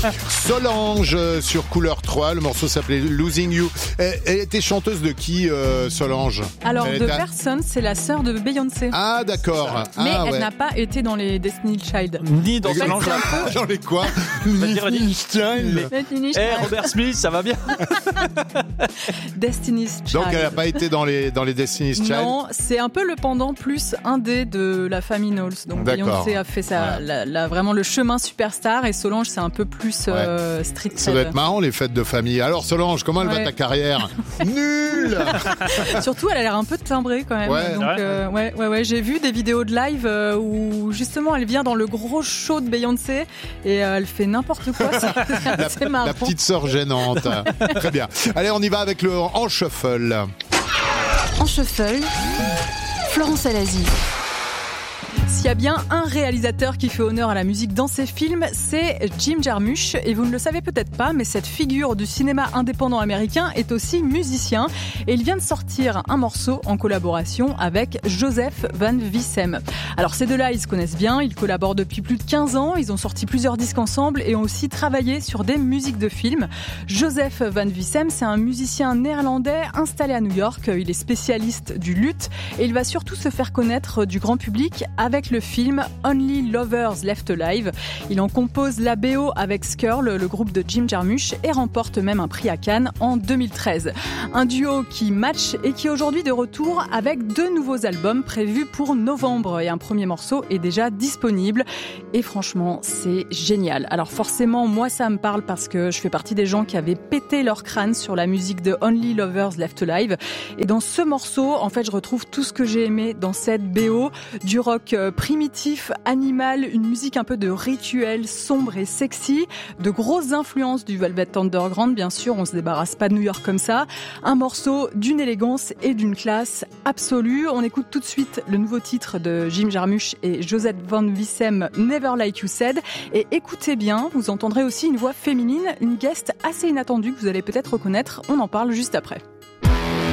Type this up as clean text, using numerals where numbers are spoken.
Solange sur Couleur 3, le morceau s'appelait Losing You. Elle était chanteuse de qui, Solange? Alors, de personne, c'est la sœur de Beyoncé. Ah, d'accord. Mais elle n'a pas été dans les Destiny's Child. Ni dans Solange. Dans les quoi? Destiny's Child. Robert Smith, ça va bien. Destiny's Child. Donc elle n'a pas été dans les Destiny's Child. Non, c'est un peu le pendant plus indé de la famille Knowles. Donc Beyoncé a fait ça, vraiment le chemin superstar, et Solange c'est un peu plus street cred. Ça doit être marrant les fêtes de famille. Alors Solange, comment elle va ta carrière? Nulle. Surtout elle a l'air un peu timbrée quand même. Donc j'ai vu des vidéos de live où justement elle vient dans le gros show de Beyoncé et elle fait n'importe quoi. C'est marrant. La petite sœur gênante. Très bien. Allez, on y va avec le En Shuffle. En Shuffle, Florence Alazi. S'il y a bien un réalisateur qui fait honneur à la musique dans ses films, c'est Jim Jarmusch. Et vous ne le savez peut-être pas, mais cette figure du cinéma indépendant américain est aussi musicien. Et il vient de sortir un morceau en collaboration avec Joseph Van Wissem. Alors ces deux-là, ils se connaissent bien, ils collaborent depuis plus de 15 ans, ils ont sorti plusieurs disques ensemble et ont aussi travaillé sur des musiques de films. Joseph Van Wissem, c'est un musicien néerlandais installé à New York. Il est spécialiste du luth et il va surtout se faire connaître du grand public avec le film Only Lovers Left Alive. Il en compose la BO avec Skirl, le groupe de Jim Jarmusch, et remporte même un prix à Cannes en 2013. Un duo qui match et qui est aujourd'hui de retour avec 2 nouveaux albums prévus pour novembre. Et un premier morceau est déjà disponible. Et franchement, c'est génial. Alors forcément, moi ça me parle parce que je fais partie des gens qui avaient pété leur crâne sur la musique de Only Lovers Left Alive. Et dans ce morceau, en fait, je retrouve tout ce que j'ai aimé dans cette BO. Du rock primitif, animal, une musique un peu de rituel, sombre et sexy, de grosses influences du Velvet Underground, bien sûr, on se débarrasse pas de New York comme ça. Un morceau d'une élégance et d'une classe absolue. On écoute tout de suite le nouveau titre de Jim Jarmusch et Joseph Van Wissem, Never Like You Said. Et écoutez bien, vous entendrez aussi une voix féminine, une guest assez inattendue que vous allez peut-être reconnaître. On en parle juste après.